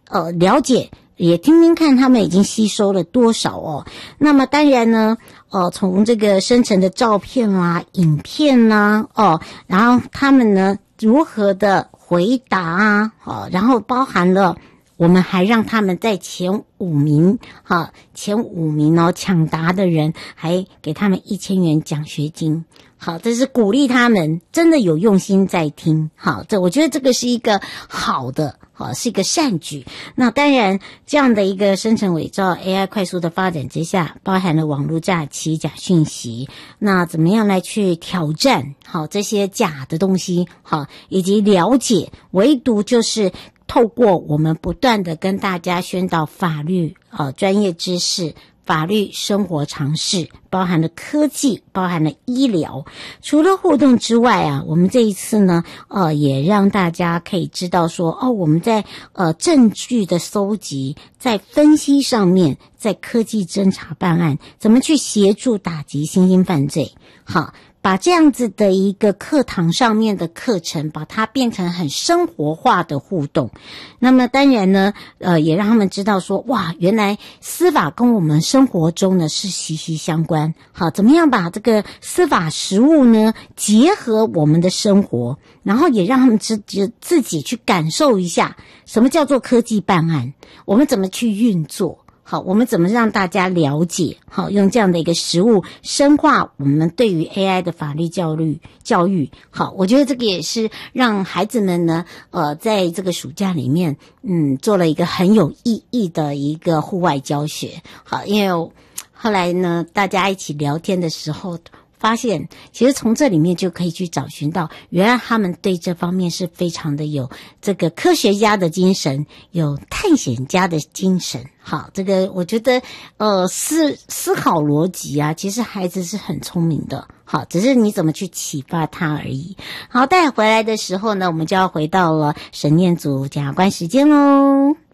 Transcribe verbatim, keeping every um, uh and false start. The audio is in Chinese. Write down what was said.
呃了解，也听听看他们已经吸收了多少哦。那么当然呢，呃，从这个生成的照片啦、影片啦，哦，然后他们呢如何的回答啊，哦，然后包含了我们还让他们在前五名，哈，前五名哦抢答的人，还给他们一千元奖学金。好，这是鼓励他们，真的有用心在听。好，这我觉得这个是一个好的，好，是一个善举。那当然，这样的一个生成伪造 A I 快速的发展之下，包含了网络诈欺、假讯息，那怎么样来去挑战好这些假的东西，好，以及了解，唯独就是透过我们不断的跟大家宣导法律呃专业知识。法律生活常识，包含了科技，包含了医疗。除了互动之外啊，我们这一次呢，呃，也让大家可以知道说，哦，我们在呃证据的搜集，在分析上面，在科技侦查办案，怎么去协助打击新兴犯罪？好。把这样子的一个课堂上面的课程，把它变成很生活化的互动。那么当然呢，呃，也让他们知道说，哇，原来司法跟我们生活中呢是息息相关。好，怎么样把这个司法实务呢结合我们的生活，然后也让他们自己自己去感受一下，什么叫做科技办案，我们怎么去运作。好，我们怎么让大家了解？好，用这样的一个实务深化我们对于 A I 的法律教育教育。好，我觉得这个也是让孩子们呢，呃，在这个暑假里面，嗯，做了一个很有意义的一个户外教学。好，因为后来呢，大家一起聊天的时候。发现其实从这里面就可以去找寻到，原来他们对这方面是非常的有这个科学家的精神，有探险家的精神。好，这个我觉得呃思思考逻辑啊，其实孩子是很聪明的。好，只是你怎么去启发他而已。好，带回来的时候呢，我们就要回到了审念组检察官时间喽。